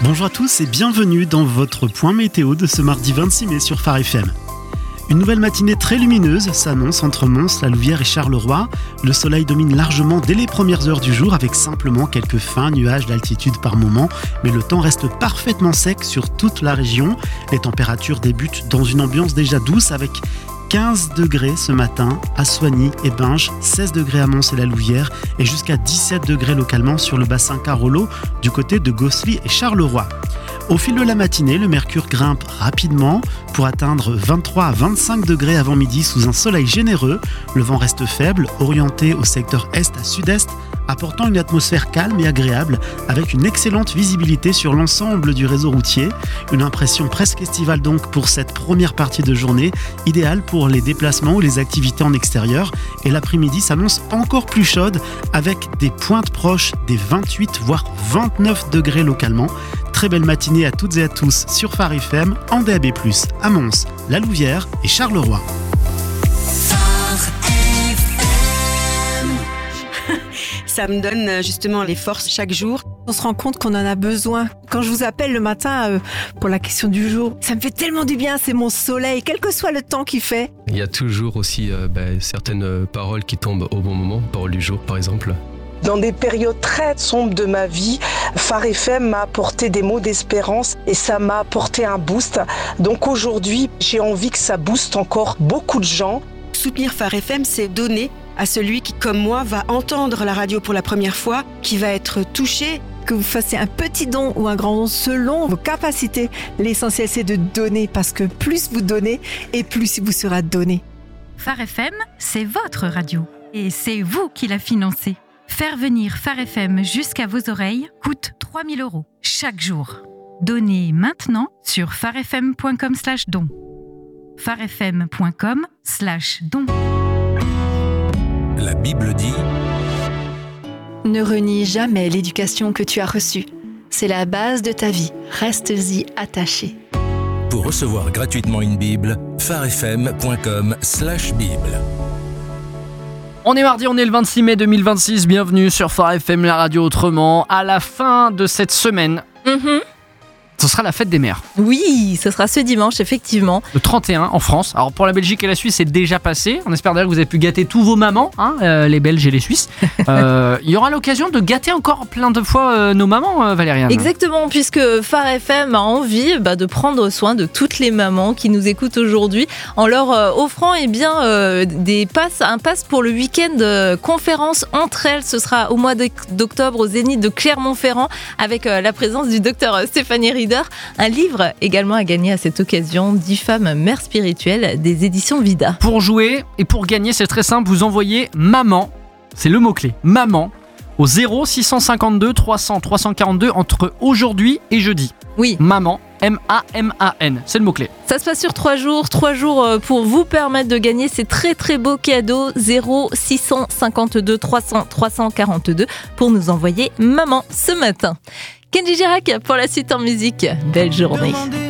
Bonjour à tous et bienvenue dans votre point météo de ce mardi 26 mai sur Phare FM. Une nouvelle matinée très lumineuse s'annonce entre Mons, La Louvière et Charleroi. Le soleil domine largement dès les premières heures du jour avec simplement quelques fins nuages d'altitude par moment. Mais le temps reste parfaitement sec sur toute la région. Les températures débutent dans une ambiance déjà douce avec 15 degrés ce matin à Soigny et Binge, 16 degrés à Mons et La Louvière et jusqu'à 17 degrés localement sur le bassin Carolo du côté de Gosselies et Charleroi. Au fil de la matinée, le mercure grimpe rapidement pour atteindre 23 à 25 degrés avant midi sous un soleil généreux. Le vent reste faible, orienté au secteur est à sud-est, apportant une atmosphère calme et agréable avec une excellente visibilité sur l'ensemble du réseau routier. Une impression presque estivale donc pour cette première partie de journée, idéale pour les déplacements ou les activités en extérieur. Et l'après-midi s'annonce encore plus chaude avec des pointes proches des 28 voire 29 degrés localement. Très belle matinée à toutes et à tous sur Phare FM, en DAB+, à Mons, La Louvière et Charleroi. Ça me donne justement les forces chaque jour. On se rend compte qu'on en a besoin. Quand je vous appelle le matin pour la question du jour, ça me fait tellement du bien, c'est mon soleil, quel que soit le temps qu'il fait. Il y a toujours aussi certaines paroles qui tombent au bon moment, parole du jour par exemple. Dans des périodes très sombres de ma vie, Phare FM m'a apporté des mots d'espérance et ça m'a apporté un boost. Donc aujourd'hui, j'ai envie que ça booste encore beaucoup de gens. Soutenir Phare FM, c'est donner à celui qui, comme moi, va entendre la radio pour la première fois, qui va être touché. Que vous fassiez un petit don ou un grand don selon vos capacités. L'essentiel, c'est de donner parce que plus vous donnez et plus il vous sera donné. Phare FM, c'est votre radio et c'est vous qui la financez. Faire venir Phare FM jusqu'à vos oreilles coûte 3 000 € chaque jour. Donnez maintenant sur pharefm.com/don. pharefm.com/don. La Bible dit: ne renie jamais l'éducation que tu as reçue. C'est la base de ta vie. Reste-y attaché. Pour recevoir gratuitement une Bible, pharefm.com/bible. On est mardi, on est le 26 mai 2026, bienvenue sur Phare FM, la radio autrement. À la fin de cette semaine, ce sera la fête des mères. Oui, ce sera ce dimanche, effectivement. Le 31 en France. Alors pour la Belgique et la Suisse, c'est déjà passé. On espère d'ailleurs que vous avez pu gâter tous vos mamans, les Belges et les Suisses. Il y aura l'occasion de gâter encore plein de fois nos mamans, Valériane. Exactement, puisque Phare FM a envie de prendre soin de toutes les mamans qui nous écoutent aujourd'hui en leur offrant un pass pour le week-end conférence entre elles. Ce sera au mois d'octobre au Zénith de Clermont-Ferrand avec la présence du docteur Stéphanie Rieder. Un livre également à gagner à cette occasion, 10 femmes mères spirituelles des éditions Vida. Pour jouer et pour gagner, c'est très simple, vous envoyez maman, c'est le mot-clé, maman, au 0652 300 342 entre aujourd'hui et jeudi. Oui. Maman, M-A-M-A-N, c'est le mot-clé. Ça se passe sur 3 jours pour vous permettre de gagner ces très très beaux cadeaux. 0652 300 342 pour nous envoyer maman ce matin. Kenji Girac pour la suite en musique. Belle journée.